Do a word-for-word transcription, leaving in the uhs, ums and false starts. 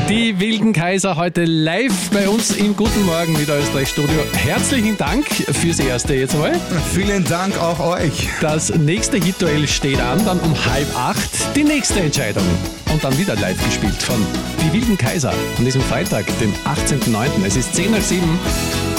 Die Wilden Kaiser heute live bei uns im Guten Morgen Niederösterreich Studio. Herzlichen Dank fürs Erste jetzt mal. Vielen Dank auch euch. Das nächste Hit-Duell steht an, dann um halb acht die nächste Entscheidung. Und dann wieder live gespielt von Die Wilden Kaiser an diesem Freitag, den achtzehnten neunten Es ist zehn nach sieben.